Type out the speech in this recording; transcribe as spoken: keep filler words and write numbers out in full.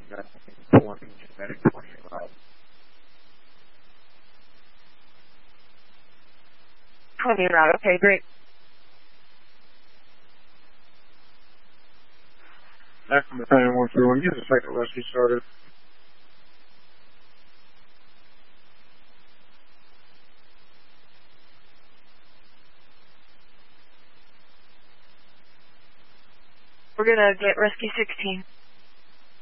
twenty, genetic twenty-five. twenty route, okay, great. After Battalion one through one, get the second rescue started. We're gonna get rescue sixteen.